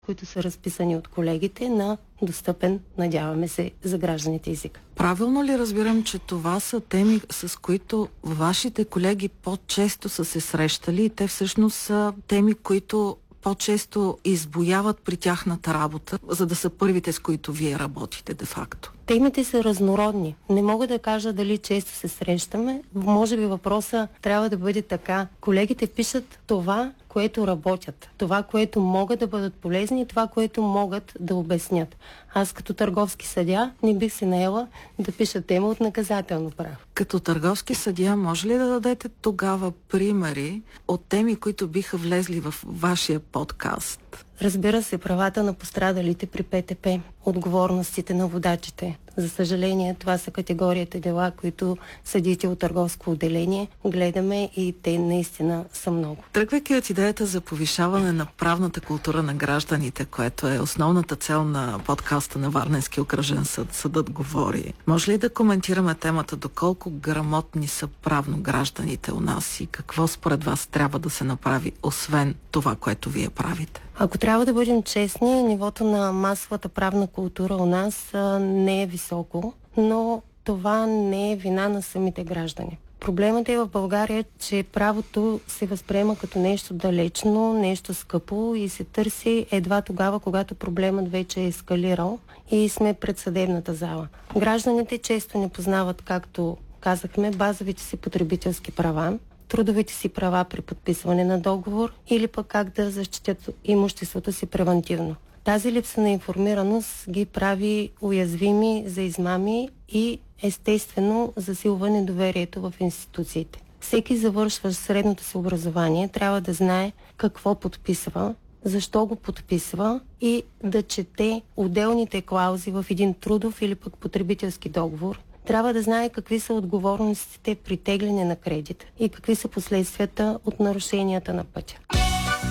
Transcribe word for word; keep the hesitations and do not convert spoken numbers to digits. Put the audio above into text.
които са разписани от колегите на достъпен, надяваме се, за гражданите език. Правилно ли разбирам, че това са теми, с които вашите колеги по-често са се срещали и те всъщност са теми, които по-често избояват при тяхната работа, за да са първите, с които вие работите де-факто? Темите са разнородни. Не мога да кажа дали често се срещаме. Може би въпроса трябва да бъде така. Колегите пишат това, което работят, това, което могат да бъдат полезни и това, което могат да обяснят. Аз като търговски съдия не бих се наела да пиша тема от наказателно право. Като търговски съдия, може ли да дадете тогава примери от теми, които биха влезли в вашия подкаст? Разбира се, правата на пострадалите при Пе Те Пе, отговорностите на водачите. За съжаление, това са категорията дела, които съдиите от търговско отделение гледаме и те наистина са много. Тръгвайки от идеята за повишаване на правната култура на гражданите, което е основната цел на подкаста на Варненски окръжен съд, Съдът говори, може ли да коментираме темата доколко грамотни са правно гражданите у нас и какво според вас трябва да се направи, освен това, което вие правите? Ако трябва да бъдем честни, нивото на масовата правна култура у нас а, не е високо, но това не е вина на самите граждани. Проблемът е в България, че правото се възприема като нещо далечно, нещо скъпо и се търси едва тогава, когато проблемът вече е ескалирал и сме пред съдебната зала. Гражданите често не познават, както казахме, базовите си потребителски права, трудовите си права при подписване на договор или пък как да защитят имуществото си превантивно. Тази липса на информираност ги прави уязвими за измами и естествено засилва недоверието в институциите. Всеки завършващ средното си образование трябва да знае какво подписва, защо го подписва и да чете отделните клаузи в един трудов или пък потребителски договор. Трябва да знае какви са отговорностите при тегляне на кредит и какви са последствията от нарушенията на пътя.